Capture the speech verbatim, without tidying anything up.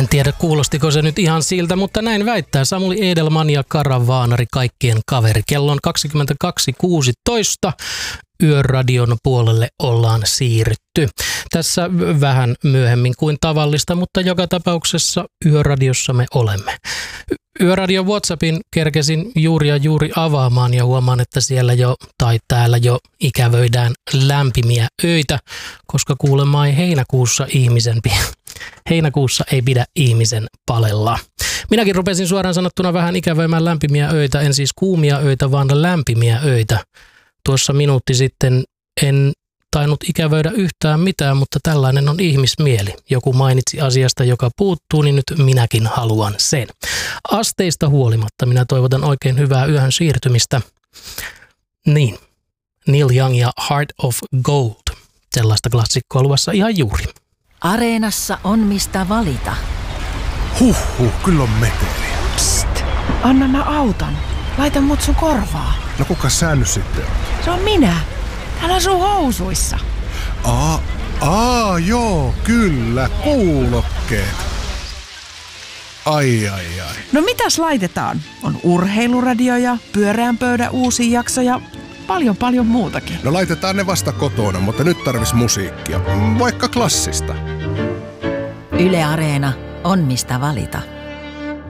En tiedä, kuulostiko se nyt ihan siltä, mutta näin väittää Samuli Edelman ja Karavaanari, kaikkien kaveri. Kello on kaksikymmentäkaksi kuusitoista. Yöradion puolelle ollaan siirrytty. Tässä vähän myöhemmin kuin tavallista, mutta joka tapauksessa Yöradiossa me olemme. Yöradion WhatsAppin kerkesin juuri ja juuri avaamaan ja huomaan, että siellä jo tai täällä jo ikävöidään lämpimiä öitä, koska kuulemma ei heinäkuussa ihmisen heinäkuussa ei pidä ihmisen palella. Minäkin rupesin suoraan sanottuna vähän ikävöimään lämpimiä öitä, en siis kuumia öitä, vaan lämpimiä öitä. Tuossa minuutti sitten en tainnut ikävöidä yhtään mitään, mutta tällainen on ihmismieli. Joku mainitsi asiasta, joka puuttuu, niin nyt minäkin haluan sen. Asteista huolimatta minä toivotan oikein hyvää yöhön siirtymistä. Niin, Neil Young ja Heart of Gold. Sellaista klassikkoa luvassa ihan juuri. Areenassa on mistä valita. Huhhuh, kyllä on meteliä. Psst, anna mä autan. Laita mut sun korvaa. No kuka sä nyt sitten on? Se on minä. Täällä sun housuissa. Aa, aa, joo, kyllä, kuulokkeet. Ai, ai, ai. No mitäs laitetaan? On urheiluradio ja pyöreän pöydän uusi jakso ja paljon paljon muutakin. No laitetaan ne vasta kotona, mutta nyt tarvis musiikkia. Vaikka klassista. Yle Areena on mistä valita.